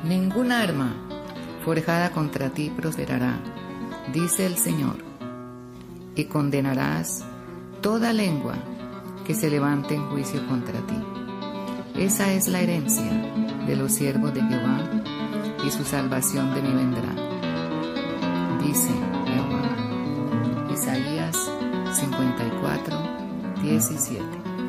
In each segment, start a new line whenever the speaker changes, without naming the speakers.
Ninguna arma forjada contra ti prosperará, dice el Señor, y condenarás toda lengua que se levante en juicio contra ti. Esa es la herencia de los siervos de Jehová, y su salvación de mí vendrá, dice Jehová. Isaías 54, 17.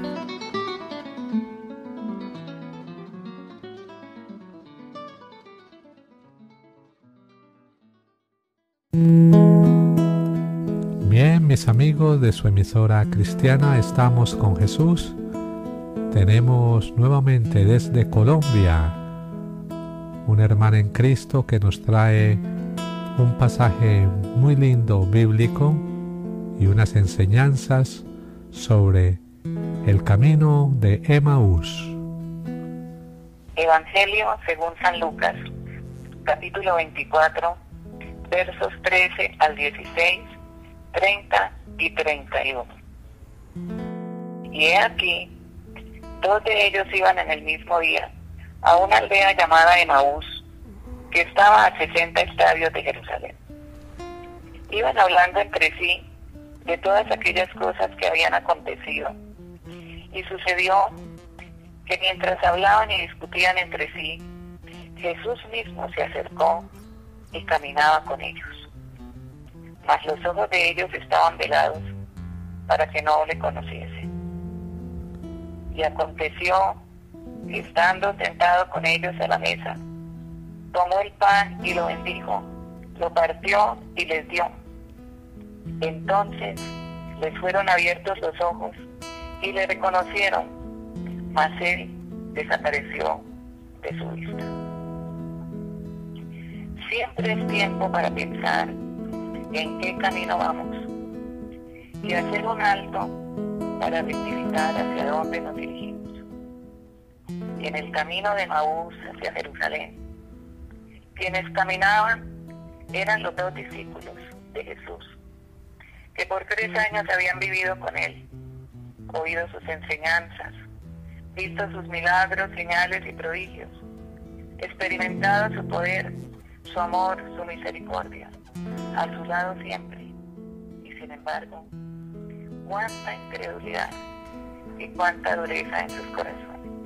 Bien, mis amigos de su emisora cristiana, estamos con Jesús. Tenemos nuevamente desde Colombia una hermana en Cristo que nos trae un pasaje muy lindo bíblico y unas enseñanzas sobre el camino de Emaús.
Evangelio según San Lucas, capítulo 24, versos 13 al 16, 30 y 31. Y he aquí, dos de ellos iban en el mismo día a una aldea llamada Emaús, que estaba a 60 estadios de Jerusalén. Iban hablando entre sí de todas aquellas cosas que habían acontecido. Y sucedió que mientras hablaban y discutían entre sí, Jesús mismo se acercó y caminaba con ellos. Mas los ojos de ellos estaban velados para que no le conociesen. Y aconteció que estando sentado con ellos a la mesa, tomó el pan y lo bendijo, lo partió y les dio. Entonces les fueron abiertos los ojos y le reconocieron, mas él desapareció de su vista. Siempre es tiempo para pensar en qué camino vamos y hacer un alto para rectificar hacia dónde nos dirigimos. En el camino de Emaús hacia Jerusalén, quienes caminaban eran los 2 discípulos de Jesús, que por 3 años habían vivido con él, oído sus enseñanzas, visto sus milagros, señales y prodigios, experimentado su poder, su amor, su misericordia, a su lado siempre. Y sin embargo, cuánta incredulidad y cuánta dureza en sus corazones.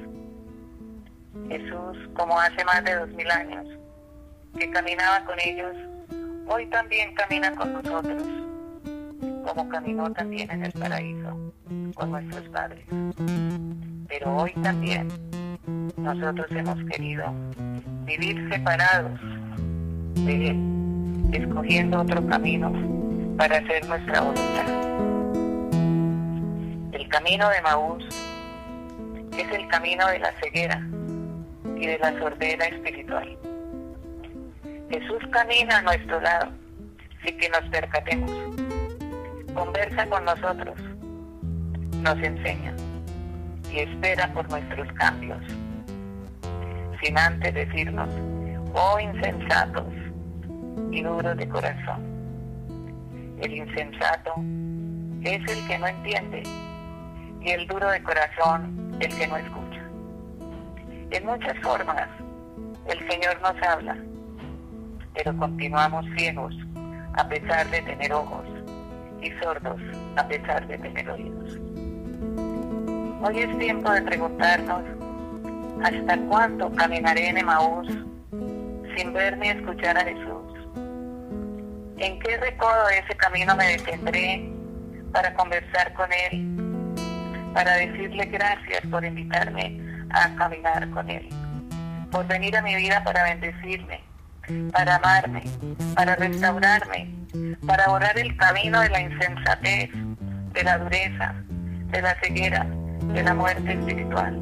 Jesús, como hace más de 2000 años que caminaba con ellos, hoy también camina con nosotros, como caminó también en el paraíso con nuestros padres. Pero hoy también nosotros hemos querido vivir separados de Él, escogiendo otro camino para hacer nuestra voluntad. El camino de Emaús es el camino de la ceguera y de la sordera espiritual. Jesús camina a nuestro lado sin que nos percatemos. Conversa con nosotros, nos enseña y espera por nuestros cambios, sin antes decirnos, oh insensatos y duros de corazón. El insensato es el que no entiende y el duro de corazón el que no escucha. En muchas formas el Señor nos habla, pero continuamos ciegos a pesar de tener ojos y sordos a pesar de tener oídos. Hoy es tiempo de preguntarnos, ¿hasta cuándo caminaré en Emaús sin ver ni escuchar a Jesús? ¿En qué recodo de ese camino me detendré para conversar con Él, para decirle gracias por invitarme a caminar con Él, por venir a mi vida para bendecirme, para amarme, para restaurarme, para borrar el camino de la insensatez, de la dureza, de la ceguera, de la muerte espiritual?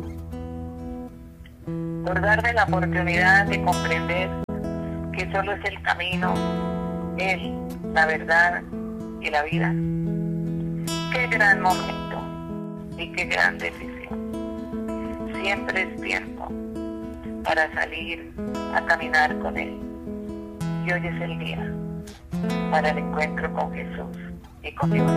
Por darme la oportunidad de comprender que solo es el camino, Él, la verdad y la vida. Qué gran momento y qué gran decisión. Siempre es tiempo para salir a caminar con Él. Y hoy es el día para el encuentro con Jesús y con Dios.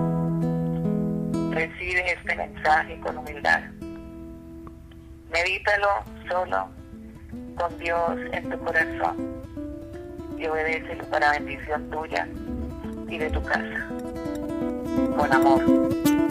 Recibe este mensaje con humildad. Medítalo solo con Dios en tu corazón y obedécelo para bendición tuya y de tu casa. Con amor.